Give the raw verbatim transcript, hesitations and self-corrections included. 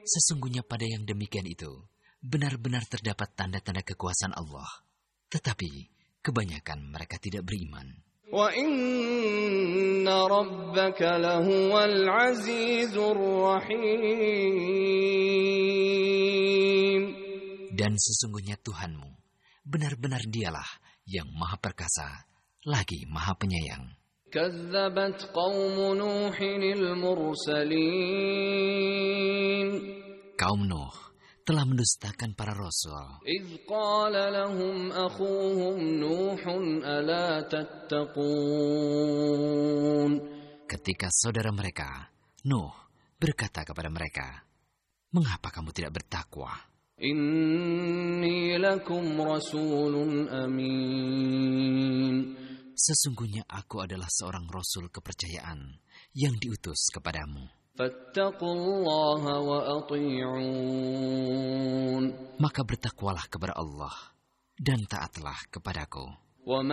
Sesungguhnya pada yang demikian itu, benar-benar terdapat tanda-tanda kekuasaan Allah. Tetapi, kebanyakan mereka tidak beriman. Wa inna rabbaka lahuwal azizur rahim. Dan sesungguhnya Tuhanmu, benar-benar dialah yang maha perkasa, lagi maha penyayang. Kazzabat qawmu Nuhinil mursalin. Kaum Nuh telah mendustakan para rasul. إِذْ قَالَ لَهُمْ أَخُوهُمْ نُوحٌ أَلَا تَتَّقُونَ. Ketika saudara mereka, Nuh, berkata kepada mereka, "Mengapa kamu tidak bertakwa? إِنِّي لَكُمْ رَسُولٌ أَمِينٌ. Sesungguhnya aku adalah seorang rasul kepercayaan yang diutus kepadamu. فَاتَّقُوا اللَّهَ وَأَطِيعُونِ. Maka bertakwalah kepada Allah dan taatlah kepadaku. وَمَا